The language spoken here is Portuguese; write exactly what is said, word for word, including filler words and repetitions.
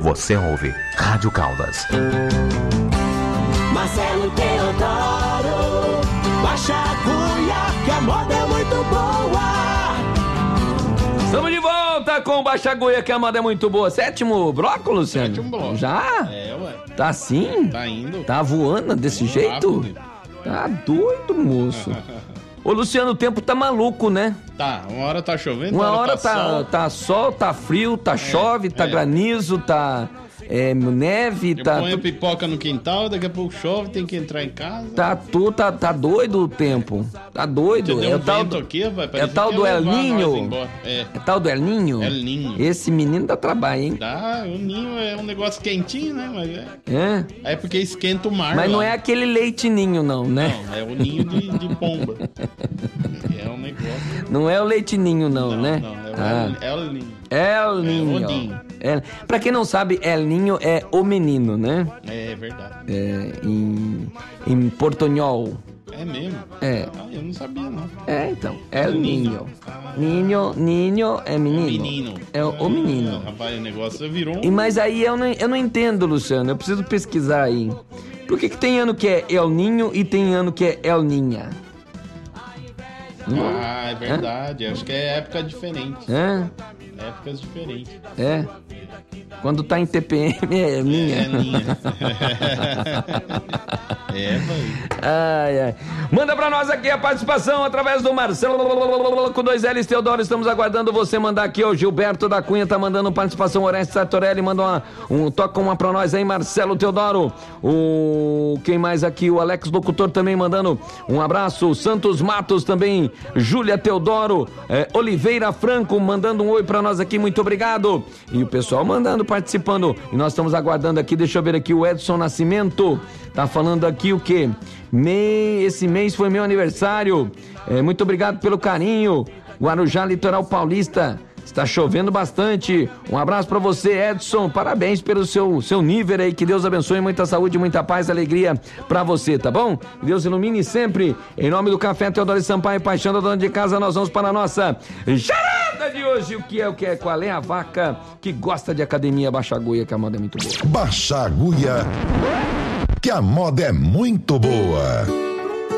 Você ouve Rádio Caldas. Marcelo Teodoro, baixa a agulha, que a moda é muito boa. Estamos de volta com Baixa Agulha, que a moda é muito boa. Sétimo bloco, Luciano? Sétimo bloco. Já? É, ué. Tá assim? Tá indo. Tá voando desse jeito? Rápido. Tá doido, moço. Ô, Luciano, o tempo tá maluco, né? Tá, uma hora tá chovendo, Uma outra hora tá, sol. tá sol, tá frio, tá chove, tá é. granizo, tá é, neve, Eu tá... ponho tu- pipoca no quintal, daqui a pouco chove, tem que entrar em casa. Tá, tu, tá, tá doido o tempo. Tá doido. Deu É um o tal vento do, aqui, vai, é o parecia tal que do ia El levar nós Ninho. embora. É. É tal do El Ninho? El Ninho. Esse menino dá trabalho, hein? Dá, o ninho é um negócio quentinho, né? Mas é, É? é porque esquenta o mar. Mas não lá. é aquele leite ninho, não, né? Não, é o ninho de, de pomba. É um negócio. Não é o leite ninho, não, Não, né? não, é o Ah. El, El Ninho. El Ninho. o ninho. É, pra quem não sabe, El Ninho é o menino, né? É verdade. É, em, em portunhol. É mesmo? É. Ah, eu não sabia, não. É, então. El Ninho. Ninho. Ninho, Ninho é menino. Menino. É o, o menino. Ah, rapaz, o negócio virou um... E, mas aí eu não, eu não entendo, Luciano. Eu preciso pesquisar aí. Por que, que tem ano que é El Ninho e tem ano que é El Ninha? Ah, é verdade. Acho que é época diferente. É? Épocas diferentes. É? Quando tá em T P M é minha. É minha. É, vai. Ai, ai. Manda pra nós aqui a participação através do Marcelo com dois L's Teodoro. Estamos aguardando você mandar aqui. O Gilberto da Cunha tá mandando participação. Orestes Sartorelli manda uma, um, toca uma pra nós aí, Marcelo Teodoro. O quem mais aqui? O Alex Locutor também mandando um abraço. O Santos Matos também. Júlia Teodoro. É, Oliveira Franco mandando um oi pra nós aqui. Muito obrigado. E o pessoal mandando, participando. E nós estamos aguardando aqui. Deixa eu ver aqui o Edson Nascimento. Tá falando aqui o quê? Me... Esse mês foi meu aniversário. É, muito obrigado pelo carinho. Guarujá, Litoral Paulista. Está chovendo bastante. Um abraço pra você, Edson. Parabéns pelo seu, seu nível aí. Que Deus abençoe. Muita saúde, muita paz, alegria pra você, tá bom? Que Deus ilumine sempre. Em nome do Café Teodoro Sampaio, paixão da dona de casa, nós vamos para a nossa charada de hoje. O que é, o que é? Qual é a vaca que gosta de academia? Baixa Agulha, que a moda é muito boa. Baixa Agulha, que a moda é muito boa.